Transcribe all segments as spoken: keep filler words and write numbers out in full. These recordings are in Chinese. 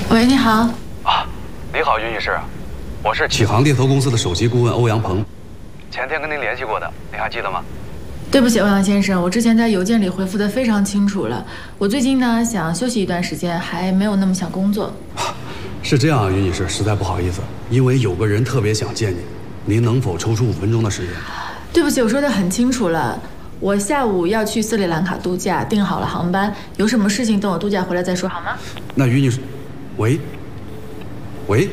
喂，你好。 啊，你好，于女士，我是启航猎头公司的首席顾问欧阳鹏，前天跟您联系过的，您还记得吗？ 对不起，欧阳先生，我之前在邮件里回复的非常清楚了。我最近呢想休息一段时间，还没有那么想工作。 是这样，于女士，实在不好意思，因为有个人特别想见你，您能否抽出五分钟的时间？ 对不起，我说的很清楚了，我下午要去斯里兰卡度假，订好了航班，有什么事情等我度假回来再说，好吗？ 那于女士，喂，喂。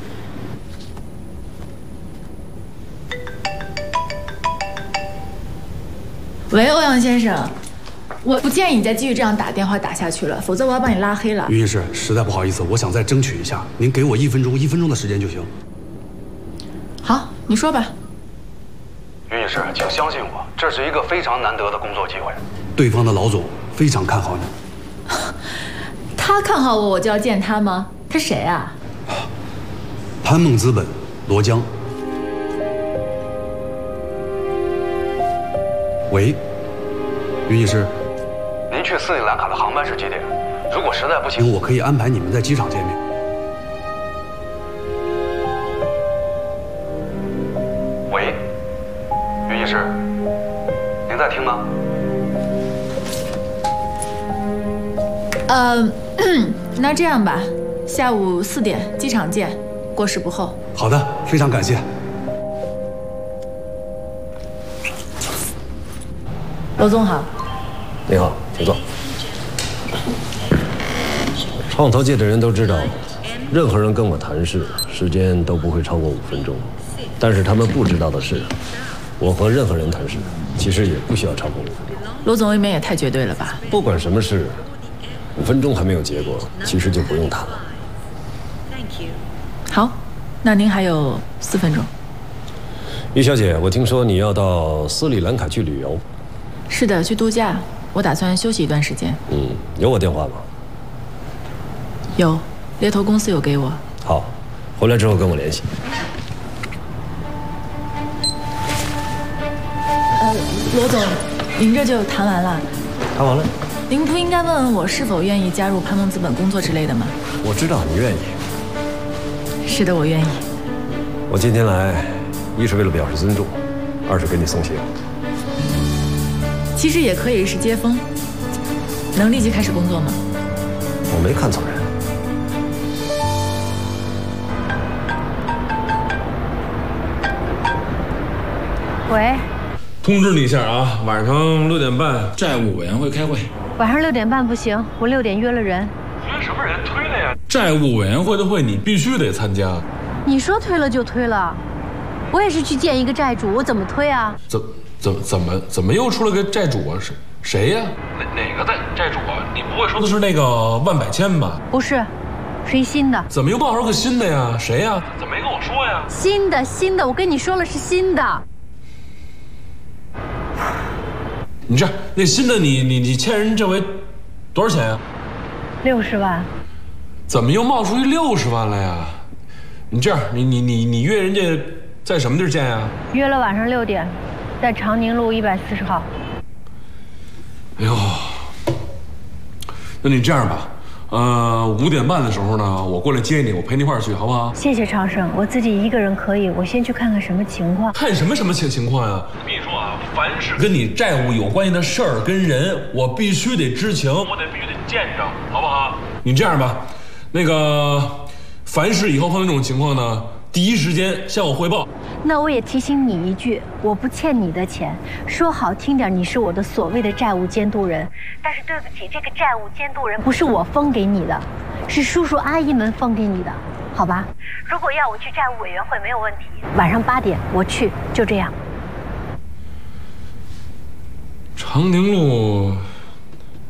喂，欧阳先生，我不建议你再继续这样打电话打下去了，否则我要把你拉黑了。 于女士，实在不好意思，我想再争取一下，您给我一分钟，一分钟的时间就行。 好，你说吧。 于女士，请相信我，这是一个非常难得的工作机会。对方的老总非常看好你。 他看好我，我就要见他吗？他谁啊？ 潘梦资本，罗江。喂，于女士，您去斯里兰卡的航班是几点？如果实在不行，我可以安排你们在机场见面。喂，于女士，您在听吗？ 呃，那这样吧，下午四点机场见，过时不候。 好的，非常感谢。 罗总好。 你好，请坐。创投界的人都知道，任何人跟我谈事，时间都不会超过五分钟。但是他们不知道的是，我和任何人谈事，其实也不需要超过五分钟。 罗总未免也太绝对了吧？ 不管什么事，五分钟还没有结果，其实就不用谈了。 好，那您还有四分钟。 于小姐，我听说你要到斯里兰卡去旅游。 是的，去度假。我打算休息一段时间。 嗯，有我电话吗？ 有，猎头公司有给我。 好，回来之后跟我联系。 呃，罗总，您这就谈完了？ 谈完了。 您不应该问问我是否愿意加入潘梦资本工作之类的吗？ 我知道你愿意。 是的，我愿意。 我今天来，一是为了表示尊重，二是给你送行。 其实也可以是接风。能立即开始工作吗？ 我没看错人。 喂， 通知你一下啊，晚上六点半债务委员会开会。 晚上六点半不行，我六点约了人。 约什么人？推了呀！债务委员会的会你必须得参加。 你说推了就推了，我也是去见一个债主，我怎么推啊？ 怎怎怎么怎么又出了个债主啊？是谁呀？哪哪个债债主啊？你不会说的是那个万百千吧？ 不是，是一新的。 怎么又冒出个新的呀？谁呀？怎么没跟我说呀？ 新的新的，我跟你说了是新的。 你这那新的你你你欠人这回多少钱呀？ 六十万。 怎么又冒出一六十万来呀？你这样，你你你你约人家在什么地儿见呀？ 约了晚上六点，在长宁路一百四十号。 哎呦，那你这样吧，呃，五点半的时候呢，我过来接你，我陪你一块儿去，好不好？ 谢谢昌盛，我自己一个人可以，我先去看看什么情况。 看什么什么情情况呀？我跟你说啊，凡是跟你债务有关系的事儿跟人，我必须得知情，我得必须得见着，好不好？你这样吧，那个，凡是以后碰到这种情况呢，第一时间向我汇报。 那我也提醒你一句，我不欠你的钱，说好听点，你是我的所谓的债务监督人，但是对不起，这个债务监督人不是我封给你的，是叔叔阿姨们封给你的，好吧？如果要我去债务委员会没有问题，晚上八点我去，就这样。 长宁路